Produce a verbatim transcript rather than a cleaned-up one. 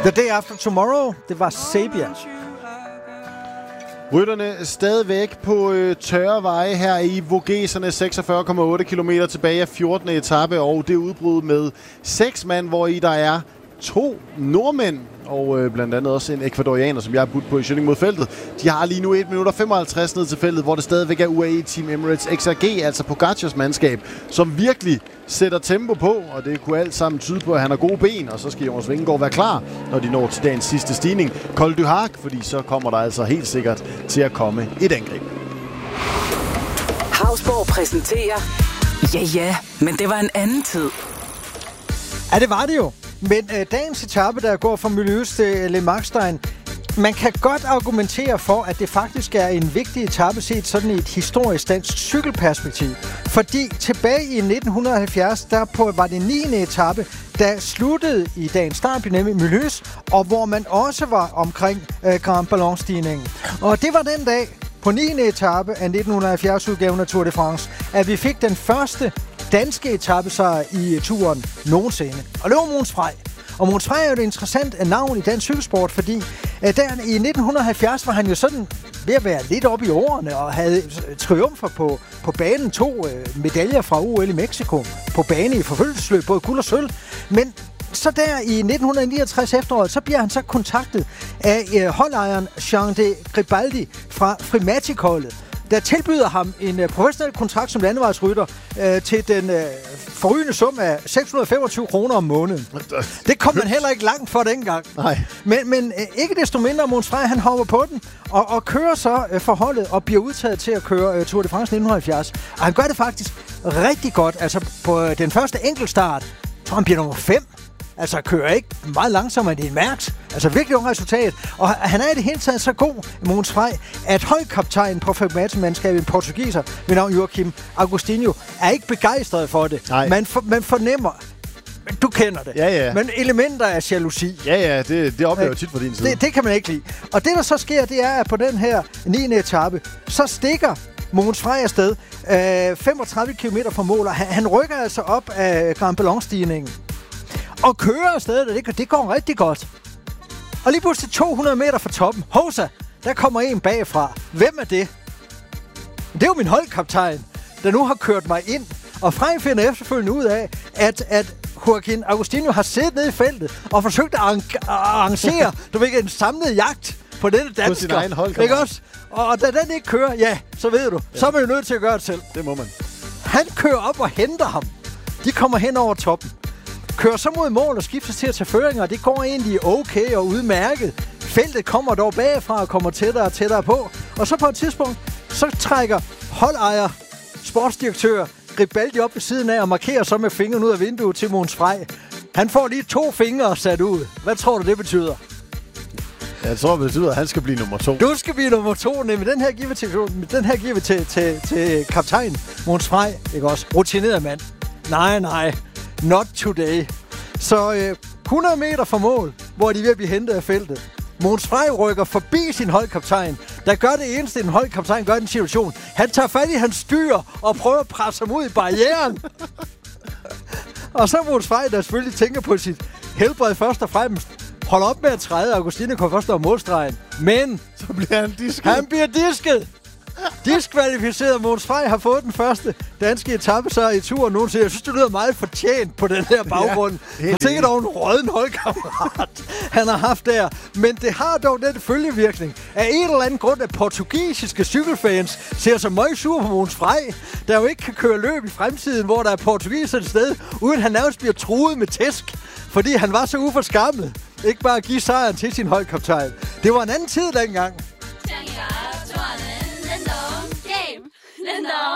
The Day After Tomorrow, det var Sabia. Rytterne stadigvæk på øh, tørre veje her i Vogeserne, seksogfyrre komma otte kilometer tilbage af fjortende etape, og det udbrud med seks mand, hvor i der er to nordmænd, og øh, blandt andet også en ekvadorianer, som jeg har budt på i Schilling mod feltet. De har lige nu et minut og femoghalvtreds ned til feltet, hvor det stadigvæk er U A E Team Emirates X R G, altså Pogacars mandskab, som virkelig sætter tempo på, og det kunne alt sammen tyde på, at han har gode ben, og så skal Jonas Vingegaard være klar, når de når til dagens sidste stigning. Col du Hac, fordi så kommer der altså helt sikkert til at komme et angreb. Hausborg præsenterer... Ja, ja, men det var en anden tid. Ja, det var det jo. Men øh, dagens etape, der går fra Mulhouse til Le Markstein, man kan godt argumentere for, at det faktisk er en vigtig etape set sådan i et historisk dansk cykelperspektiv. Fordi tilbage i nitten halvfjerds, der på, var det niende etape, der sluttede i dagens start, nemlig Mulhouse, og hvor man også var omkring øh, Grand Ballon-stigningen. Og det var den dag, på niende etape af nitten halvfjerds-udgaven af Tour de France, at vi fik den første danske etapesejr i turen nogensinde. Og det var Mogens Frey. Og Mogens Frey er jo et interessant navn i dansk cykelsport, fordi øh, der i nitten halvfjerds var han jo sådan ved at være lidt oppe i årene og havde triumfer på, på banen. To øh, medaljer fra O L i Mexico på bane i forfølgelsesløb, både guld og sølv. Men så der i nitten niogtres efteråret, så bliver han så kontaktet af øh, holdejeren Jean de Gribaldi fra Frimatic-holdet, der tilbyder ham en uh, professionel kontrakt som landevejsrytter uh, til den uh, forrygende sum af seks hundrede og femogtyve kroner om måneden. Det kom man heller ikke langt for dengang. Nej. Men, men uh, ikke desto mindre, Mogens Frey, han hopper på den og, og kører så uh, forholdet og bliver udtaget til at køre uh, Tour de France nitten halvfjerds. Og han gør det faktisk rigtig godt. Altså på uh, den første enkeltstart, tror han bliver nummer fem. Altså kører ikke meget langsommere end en Mærks. Altså virkelig godt resultat. Og han er i det hele taget så god, Mogens Frey, at holdkaptajnen på Frimatic-mandskabet, en portugiser ved navn Joaquim Agostinho, er ikke begejstret for det. Man, for, man fornemmer, du kender det, ja, ja. men elementer af jalousi. Ja, ja, det, det oplever jeg tit fra din side. Det, det kan man ikke lide. Og det, der så sker, det er, at på den her niende etape, så stikker Mogens Frey afsted øh, femogtredive kilometer fra mål, og han, han rykker altså op af Grand Ballon-stigningen og kører afsted, og det, det går rigtig godt. Og lige pludselig to hundrede meter fra toppen, Hosa, der kommer en bagfra. Hvem er det? Det er jo min holdkaptajn, der nu har kørt mig ind. Og Frey finder efterfølgende ud af, at, at Joaquim Agostinho har siddet nede i feltet og forsøgt at arrangere, du ved ikke, en samlet jagt på denne dansker. På sin egen holdkammerat. Ikke også? Og, og da den ikke kører, ja, så ved du, ja. Så er man jo nødt til at gøre det selv. Det må man. Han kører op og henter ham. De kommer hen over toppen. Kører så mod mål og skifter til at tage føringer. Det går egentlig okay og udmærket. Feltet kommer dog bagfra og kommer tættere og tættere på. Og så på et tidspunkt, så trækker holdejer, sportsdirektør Gribaldi op ved siden af og markerer så med fingeren ud af vinduet til Mogens Frey. Han får lige to fingre sat ud. Hvad tror du, det betyder? Jeg tror, det betyder, at han skal blive nummer to. Du skal blive nummer to, nemlig den her giver vi til, den her giver vi til, til, til kaptajn Mogens Frey, ikke også? Rutineret mand. Nej, nej. Not today. Så øh, hundrede meter fra mål, hvor de er ved at blive hentet af feltet. Mogens Frey rykker forbi sin holdkaptajn, der gør det eneste, en holdkaptajn gør i den situation. Han tager fat i hans styr og prøver at presse ham ud i barrieren. Og så Mogens Frey, der selvfølgelig tænker på sit helbred først og fremmest. Hold op med at træde, Agostinho kommer først over målstregen. Men så bliver han disket. Han bliver disket. Diskvalificeret. Mogens Frey har fået den første danske etapesejr i turen nogensinde. Jeg synes, det lyder meget fortjent på den her baggrund. Ja, jeg tænker dog en rødden holdkammerat, han har haft der. Men det har dog den følgevirkning. Af en eller anden grund, at portugisiske cykelfans ser så meget sur på Mogens Frey, der jo ikke kan køre løb i fremtiden, hvor der er portugiser et sted, uden han nærmest bliver truet med tæsk, fordi han var så uforskammet. Ikke bare at give sejren til sin holdkaptajn. Det var en anden tid dengang.